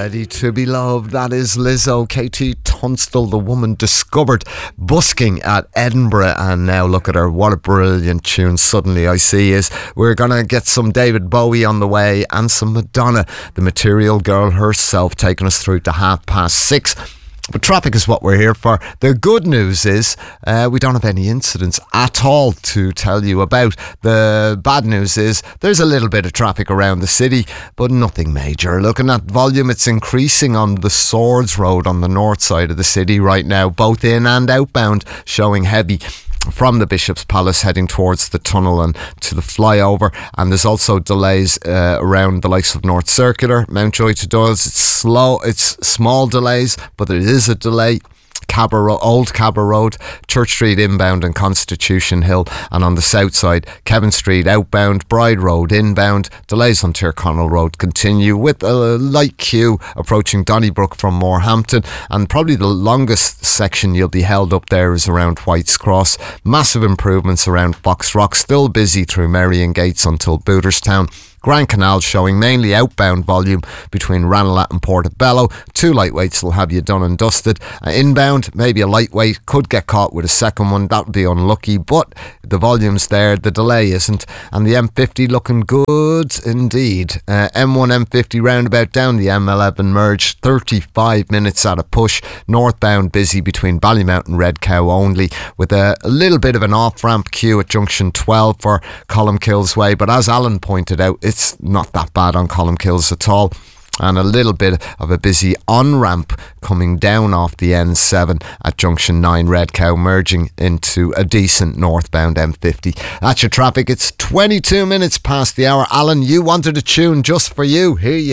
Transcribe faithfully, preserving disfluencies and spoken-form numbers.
Ready to be loved. That is Lizzo. K T Tunstall, the woman discovered busking at Edinburgh, and now look at her. What a brilliant tune Suddenly I See is. We're gonna get some David Bowie on the way and some Madonna, the Material Girl herself, taking us through to half past six. But traffic is what we're here for. The good news is uh, we don't have any incidents at all to tell you about. The bad news is there's a little bit of traffic around the city, but nothing major. Looking at volume, it's increasing on the Swords Road on the north side of the city right now, both in and outbound, showing heavy from the Bishop's Palace heading towards the tunnel and to the flyover. And there's also delays uh, around the likes of North Circular, Mountjoy to Doyles. It's slow, it's small delays, but there is a delay. Cabra Ro- Old Cabra Road, Church Street inbound and Constitution Hill, and on the south side, Kevin Street outbound, Bride Road inbound. Delays on Tyrconnell Road continue with a light queue approaching Donnybrook from Morehampton, and probably the longest section you'll be held up there is around White's Cross. Massive improvements around Fox Rock, still busy through Merrion Gates until Booterstown. Grand Canal showing mainly outbound volume between Ranelagh and Portobello. Two lightweights will have you done and dusted. Uh, inbound, maybe a lightweight, could get caught with a second one. That would be unlucky, but the volume's there, the delay isn't. And the M fifty looking good indeed. Uh, M one M fifty roundabout down the M eleven merge, thirty-five minutes at a push. Northbound busy between Ballymount and Red Cow only, with a, a little bit of an off-ramp queue at junction twelve for Columkills Way. But as Alan pointed out, it's not that bad on Columkills at all. And a little bit of a busy on-ramp coming down off the N seven at junction nine, Red Cow, merging into a decent northbound M fifty. That's your traffic. It's twenty-two minutes past the hour. Alan, you wanted a tune just for you. Here you